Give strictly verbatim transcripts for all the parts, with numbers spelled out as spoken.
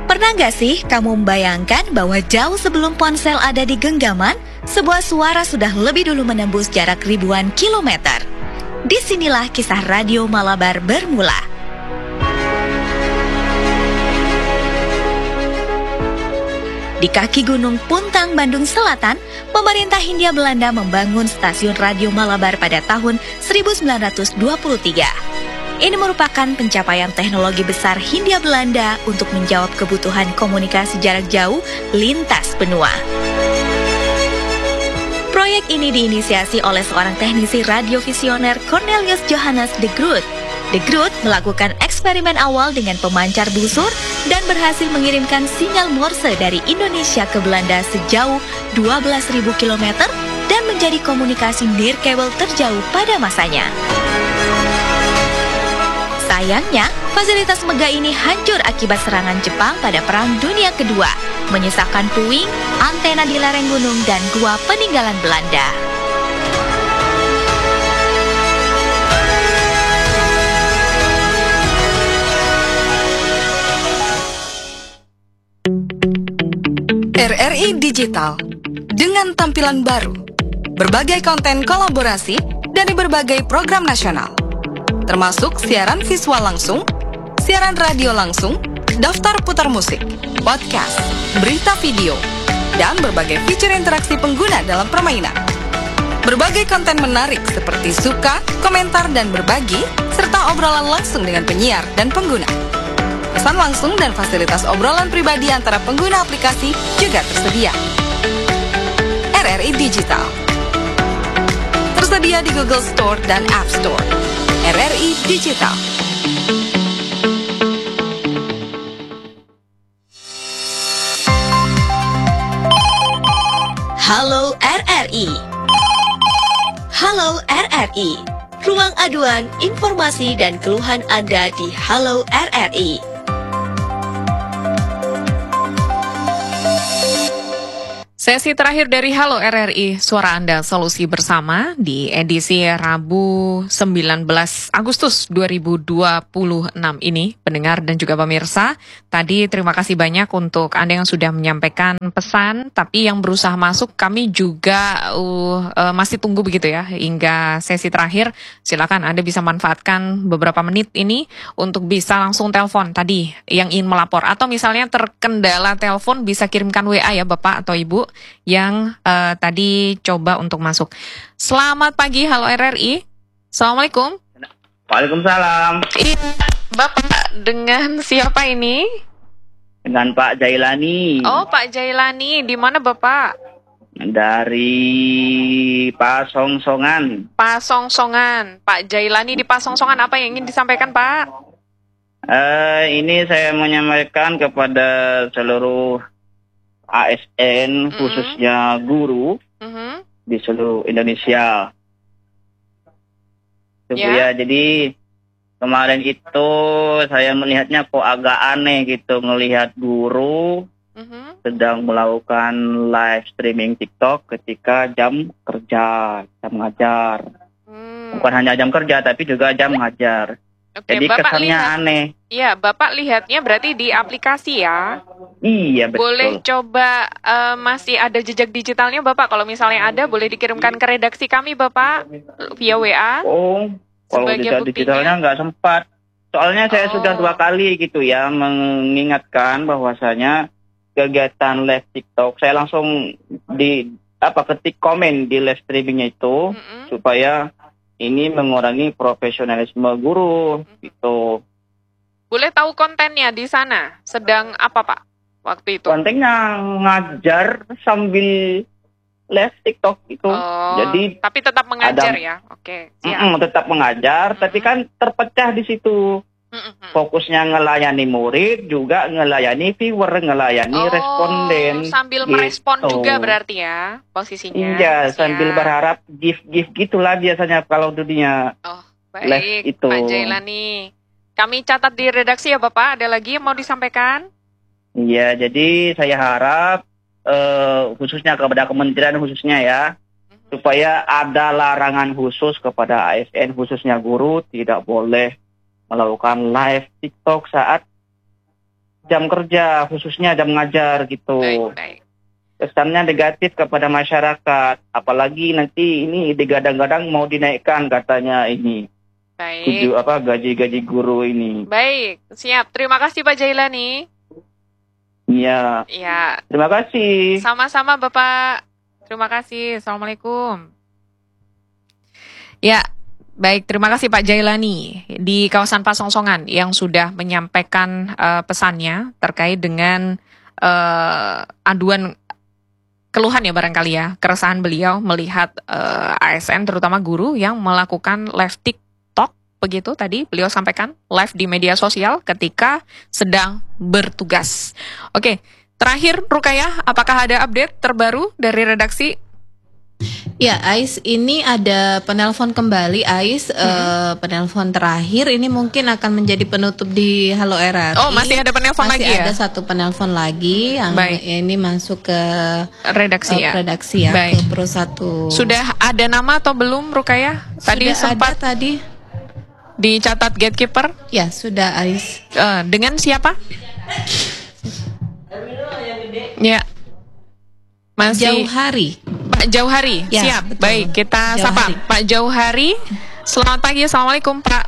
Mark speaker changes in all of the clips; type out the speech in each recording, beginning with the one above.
Speaker 1: Pernah nggak sih kamu membayangkan bahwa jauh sebelum ponsel ada di genggaman, sebuah suara sudah lebih dulu menembus jarak ribuan kilometer? Disinilah kisah Radio Malabar bermula. Di kaki Gunung Puntang, Bandung Selatan, pemerintah Hindia Belanda membangun stasiun Radio Malabar pada tahun seribu sembilan ratus dua puluh tiga. Ini merupakan pencapaian teknologi besar Hindia Belanda untuk menjawab kebutuhan komunikasi jarak jauh lintas benua. Proyek ini diinisiasi oleh seorang teknisi radio visioner Cornelius Johannes de Groot. De Groot melakukan eksperimen awal dengan pemancar busur dan berhasil mengirimkan sinyal Morse dari Indonesia ke Belanda sejauh dua belas ribu kilometer dan menjadi komunikasi nirkabel terjauh pada masanya. Sayangnya, fasilitas megah ini hancur akibat serangan Jepang pada Perang Dunia Kedua, menyisakan puing, antena di lereng gunung, dan gua peninggalan Belanda.
Speaker 2: R R I Digital, dengan tampilan baru, berbagai konten kolaborasi dari berbagai program nasional, termasuk siaran visual langsung, siaran radio langsung, daftar putar musik, podcast, berita video, dan berbagai fitur interaksi pengguna dalam permainan. Berbagai konten menarik seperti suka, komentar, dan berbagi, serta obrolan langsung dengan penyiar dan pengguna. Pesan langsung dan fasilitas obrolan pribadi antara pengguna aplikasi juga tersedia. R R I Digital tersedia di Google Store dan App Store. R R I Digital.
Speaker 1: Halo R R I. Halo R R I. Ruang aduan, informasi, dan keluhan Anda di Halo R R I.
Speaker 3: Sesi terakhir dari Halo R R I, Suara Anda Solusi Bersama di edisi Rabu sembilan belas Agustus dua ribu dua puluh enam ini, pendengar dan juga pemirsa. Tadi terima kasih banyak untuk Anda yang sudah menyampaikan pesan, tapi yang berusaha masuk kami juga uh, uh, masih tunggu begitu ya, hingga sesi terakhir. Silakan Anda bisa manfaatkan beberapa menit ini untuk bisa langsung telepon tadi yang ingin melapor, atau misalnya terkendala telepon bisa kirimkan W A ya Bapak atau Ibu yang uh, tadi coba untuk masuk. Selamat pagi, Halo R R I. Assalamualaikum.
Speaker 4: Waalaikumsalam.
Speaker 3: Iya, Bapak dengan siapa ini?
Speaker 4: Dengan Pak Jailani.
Speaker 3: Oh, Pak Jailani. Di mana Bapak?
Speaker 4: Dari Pasongsongan.
Speaker 3: Pasongsongan. Pak Jailani di Pasongsongan, apa yang ingin disampaikan, Pak?
Speaker 4: Uh, ini saya menyampaikan kepada seluruh A S N, mm-hmm. khususnya guru mm-hmm. di seluruh Indonesia.
Speaker 3: Yeah.
Speaker 4: Ya, jadi kemarin itu saya melihatnya kok agak aneh gitu, melihat guru mm-hmm. sedang melakukan live streaming TikTok ketika jam kerja, jam ngajar. Mm. Bukan hanya jam kerja, tapi juga jam ngajar. Oke, jadi Bapak kesannya lihat, aneh.
Speaker 3: Iya, Bapak lihatnya berarti di aplikasi ya?
Speaker 4: Iya, betul.
Speaker 3: Boleh coba, uh, masih ada jejak digitalnya Bapak? Kalau misalnya ada, boleh dikirimkan ke redaksi kami Bapak via W A?
Speaker 4: Oh, kalau jejak digitalnya nggak sempat. Soalnya saya oh. sudah dua kali gitu ya mengingatkan bahwasanya kegiatan live TikTok, saya langsung di apa ketik komen di live streamingnya itu mm-hmm. supaya ini mengurangi profesionalisme guru gitu.
Speaker 3: Boleh tahu kontennya di sana? Sedang apa Pak waktu itu?
Speaker 4: Kontennya ngajar sambil live TikTok gitu.
Speaker 3: Oh,
Speaker 4: jadi
Speaker 3: tapi tetap mengajar
Speaker 4: ada,
Speaker 3: ya? Oke. Okay,
Speaker 4: mm, tetap mengajar, mm-hmm. tapi kan terpecah di situ. Mm-hmm. Fokusnya ngelayani murid, juga ngelayani viewer, ngelayani
Speaker 3: oh,
Speaker 4: responden.
Speaker 3: Sambil
Speaker 4: gitu.
Speaker 3: merespon juga berarti ya posisinya.
Speaker 4: Iya, sambil berharap gift-gift gitulah biasanya kalau dunia.
Speaker 3: Oh, baik itu. Pak Jailani. Kami catat di redaksi ya Bapak, ada lagi yang mau disampaikan?
Speaker 4: Iya, jadi saya harap uh, khususnya kepada kementerian khususnya ya, mm-hmm. supaya ada larangan khusus kepada A S N khususnya guru tidak boleh melakukan live TikTok saat jam kerja, khususnya jam ngajar gitu.
Speaker 3: Baik, baik.
Speaker 4: Kesannya negatif kepada masyarakat, apalagi nanti ini digadang-gadang mau dinaikkan katanya ini.
Speaker 3: Baik.
Speaker 4: Tujuh apa gaji-gaji guru ini.
Speaker 3: Baik, siap. Terima kasih Pak Jailani.
Speaker 4: Iya.
Speaker 3: Ya.
Speaker 4: Terima kasih.
Speaker 3: Sama-sama Bapak. Terima kasih. Assalamualaikum. Ya, baik. Terima kasih Pak Jailani di kawasan Pasongsongan yang sudah menyampaikan uh, pesannya terkait dengan uh, aduan keluhan ya barangkali ya, keresahan beliau melihat uh, A S N terutama guru yang melakukan live TikTok, begitu tadi beliau sampaikan, live di media sosial ketika sedang bertugas. Oke, terakhir Rukayah, apakah ada update terbaru dari redaksi?
Speaker 5: Ya, Ais, ini ada penelpon kembali, Ais, hmm. uh, penelpon terakhir ini mungkin akan menjadi penutup di Halo R R I.
Speaker 3: Oh, masih ada penelpon lagi ya?
Speaker 5: Masih ada satu penelpon lagi yang Baik. ini masuk ke
Speaker 3: redaksi uh, ya.
Speaker 5: Redaksi ya, Baik. ke Pro satu.
Speaker 3: Sudah ada nama atau belum, Rukayah? Tadi
Speaker 5: sudah
Speaker 3: sempat
Speaker 5: ada tadi
Speaker 3: dicatat gatekeeper?
Speaker 5: Ya, sudah, Ais.
Speaker 3: Uh, dengan siapa? Ya. Masih
Speaker 5: Jauhari.
Speaker 3: Pak Jauhari, ya, siap. Betul. Baik, kita Jauhari. sapa Pak Jauhari. Selamat pagi, Assalamualaikum Pak.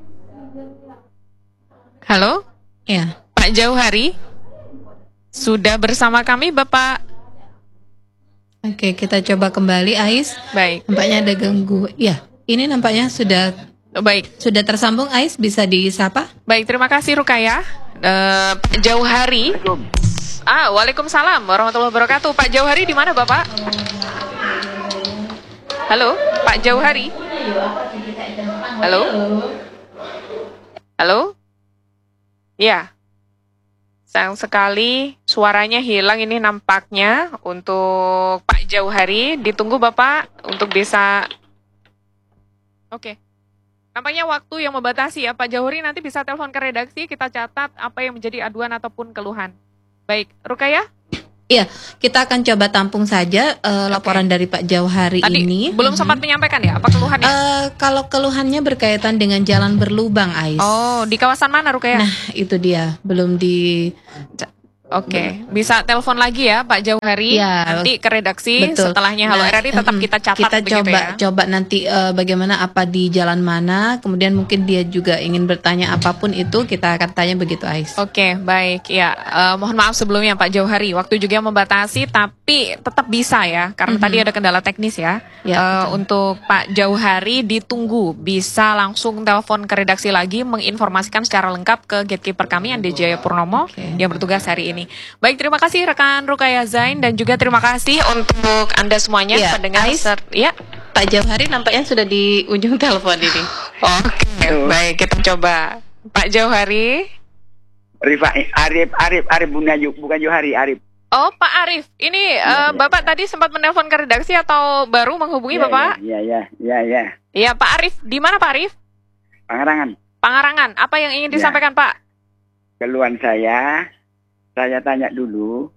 Speaker 3: Halo?
Speaker 5: Ya.
Speaker 3: Pak Jauhari, sudah bersama kami Bapak?
Speaker 5: Oke, kita coba kembali, Ais.
Speaker 3: Baik.
Speaker 5: Nampaknya ada ganggu. Ya, ini nampaknya sudah
Speaker 3: baik.
Speaker 5: Sudah tersambung, Ais, bisa disapa?
Speaker 3: Baik, terima kasih Rukayah. Uh, Pak Jauhari. Ah, waalaikumsalam warahmatullahi wabarakatuh. Pak Jauhari di mana Bapak? Halo, Pak Jauhari. Halo. Halo. Ya. Sayang sekali suaranya hilang ini nampaknya untuk Pak Jauhari. Ditunggu Bapak untuk bisa. Oke. Nampaknya waktu yang membatasi ya Pak Jauhari, nanti bisa telepon ke redaksi, kita catat apa yang menjadi aduan ataupun keluhan. Baik, Rukayah?
Speaker 5: Iya, kita akan coba tampung saja uh, laporan okay. dari Pak Jauhari
Speaker 3: Tadi
Speaker 5: ini.
Speaker 3: Belum mm-hmm. sempat menyampaikan ya, apa keluhannya?
Speaker 5: Uh, kalau keluhannya berkaitan dengan jalan berlubang, Ais.
Speaker 3: Oh, di kawasan mana, Rukayah?
Speaker 5: Nah, itu dia, belum di...
Speaker 3: Oke, okay. Bisa telepon lagi ya Pak Jauhari,
Speaker 5: ya,
Speaker 3: nanti ke redaksi, betul. Setelahnya Halo nah, R R I tetap kita catat
Speaker 5: kita
Speaker 3: begitu
Speaker 5: coba,
Speaker 3: ya.
Speaker 5: coba nanti uh, bagaimana apa di jalan mana, kemudian mungkin dia juga ingin bertanya apapun itu, kita akan tanya begitu, Ais.
Speaker 3: Oke, okay, baik ya, uh, mohon maaf sebelumnya Pak Jauhari, waktu juga membatasi tapi tetap bisa ya, karena mm-hmm. tadi ada kendala teknis ya, ya uh, untuk Pak Jauhari ditunggu, bisa langsung telepon ke redaksi lagi, menginformasikan secara lengkap ke gatekeeper kami, Andi Jaya Purnomo, okay. yang bertugas hari ini. Baik, terima kasih rekan Rukayah Zain dan juga terima kasih untuk Anda semuanya
Speaker 5: ya,
Speaker 3: pendengar. Ser- ya,
Speaker 5: Pak Jauhari nampaknya sudah di ujung telepon ini.
Speaker 3: Oke, okay. Baik, kita coba. Pak Jauhari.
Speaker 6: Rifai, Arif, Arif, Arif bukan, bukan Jauhari, Arif.
Speaker 3: Oh, Pak Arif. Ini ya, uh, ya, Bapak ya. tadi sempat menelpon ke redaksi atau baru menghubungi
Speaker 6: ya,
Speaker 3: Bapak?
Speaker 6: Iya, iya, iya, iya.
Speaker 3: Iya, Pak Arif. Di mana Pak Arif?
Speaker 6: Pangarangan.
Speaker 3: Pangarangan. Apa yang ingin disampaikan ya. Pak?
Speaker 6: Keluhan saya. Saya tanya dulu,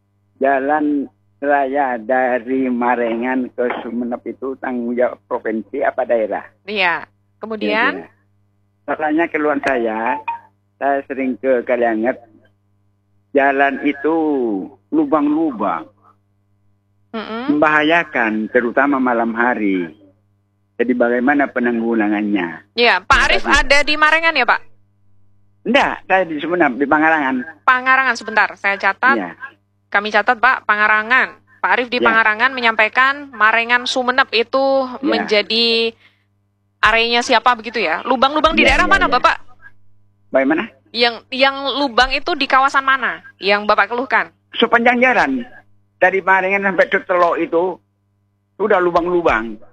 Speaker 6: jalan raya dari Marengan ke Sumeneb itu tanggung jawab provinsi apa daerah?
Speaker 3: Iya, kemudian?
Speaker 6: Soalnya keluhan saya, saya sering ke Kalianget, jalan itu lubang-lubang, mm-hmm. membahayakan terutama malam hari. Jadi bagaimana penanggulangannya?
Speaker 3: Iya, Pak Arif Jadi, ada di Marengan ya Pak?
Speaker 6: Enggak, saya di Sumeneb, di Pangarangan.
Speaker 3: Pangarangan, sebentar, saya catat. Ya. Kami catat, Pak, Pangarangan. Pak Arif di ya. Pangarangan menyampaikan Marengan Sumeneb itu ya. menjadi areanya siapa begitu ya? Lubang-lubang di ya, daerah ya, mana, ya. Bapak?
Speaker 6: Bagaimana?
Speaker 3: Yang yang lubang itu di kawasan mana yang Bapak keluhkan?
Speaker 6: Sepanjang jalan. Dari Marengan sampai Telok itu sudah lubang-lubang.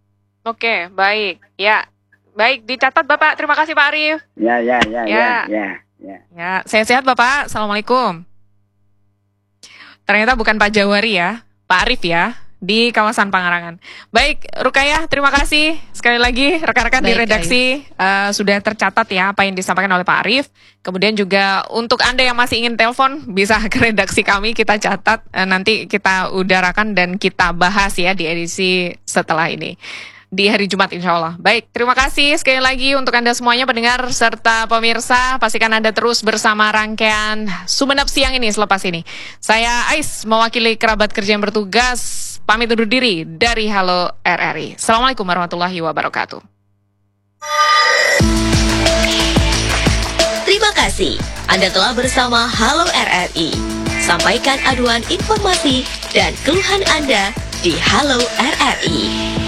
Speaker 3: Oke, baik. Ya. Baik, dicatat Bapak. Terima kasih Pak Arif.
Speaker 6: Ya, ya, ya, ya,
Speaker 3: ya.
Speaker 6: ya, ya.
Speaker 3: Ya, sehat-sehat Bapak. Assalamualaikum. Ternyata bukan Pak Jauhari ya, Pak Arif ya, di kawasan Pangarangan. Baik, Rukayah, terima kasih. Sekali lagi, rekan-rekan di redaksi uh, sudah tercatat ya apa yang disampaikan oleh Pak Arif. Kemudian juga untuk Anda yang masih ingin telepon, bisa ke redaksi kami, kita catat. Uh, nanti kita udarakan dan kita bahas ya di edisi setelah ini. di hari Jumat insya Allah. Baik, terima kasih sekali lagi untuk Anda semuanya pendengar serta pemirsa. Pastikan Anda terus bersama rangkaian Sumenep Siang ini selepas ini. Saya Ais, mewakili kerabat kerja yang bertugas, pamit undur diri dari Halo R R I. Assalamualaikum warahmatullahi wabarakatuh.
Speaker 1: Terima kasih Anda telah bersama Halo R R I. Sampaikan aduan informasi dan keluhan Anda di Halo R R I.